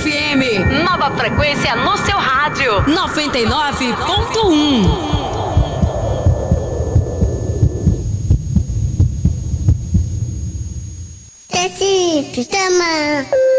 FM. Nova frequência no seu rádio. 99.1. Tati, pijama.